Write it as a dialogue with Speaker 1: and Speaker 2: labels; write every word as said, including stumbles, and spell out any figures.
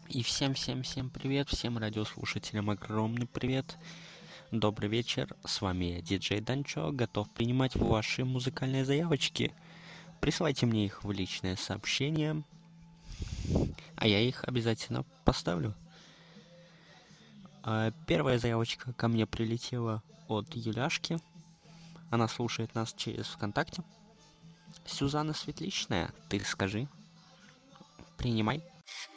Speaker 1: И всем-всем-всем привет, всем радиослушателям огромный привет. Добрый вечер, с вами я, диджей Данчо, готов принимать ваши музыкальные заявочки. Присылайте мне их в личное сообщение, а я их обязательно поставлю. Первая заявочка ко мне прилетела от Юляшки. Она слушает нас через ВКонтакте. Сюзанна Светличная, ты скажи. Принимай.